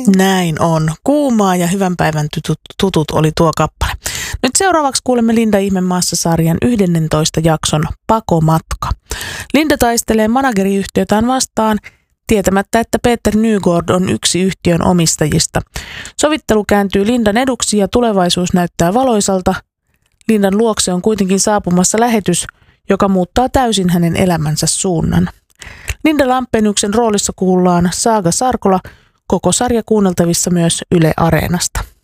Näin on. Kuumaa ja hyvän päivän tutut oli tuo kappale. Nyt seuraavaksi kuulemme Linda Ihmemaassa-sarjan 11 jakson Pakomatka. Linda taistelee manageriyhtiötään vastaan tietämättä, että Peter Nygård on yksi yhtiön omistajista. Sovittelu kääntyy Lindan eduksi ja tulevaisuus näyttää valoisalta. Lindan luokse on kuitenkin saapumassa lähetys, joka muuttaa täysin hänen elämänsä suunnan. Linda Lampeniuksen roolissa kuullaan Saaga Sarkola, koko sarja kuunneltavissa myös Yle Areenasta.